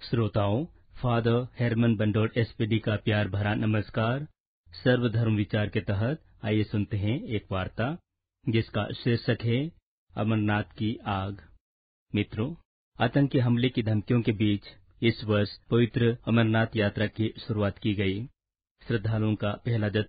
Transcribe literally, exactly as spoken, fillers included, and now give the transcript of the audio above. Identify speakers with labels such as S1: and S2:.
S1: श्रोताओं, father हेरमन बंडोर SPD का प्यार भरा नमस्कार। सर्वधर्म विचार के तहत आइए सुनते हैं एक वार्ता जिसका शीर्षक है अमरनाथ की आग। मित्रों, आतंकी हमले की धमकियों के बीच इस वर्ष पवित्र अमरनाथ यात्रा की शुरुआत की गई। श्रद्धालुओं का पहला जत्था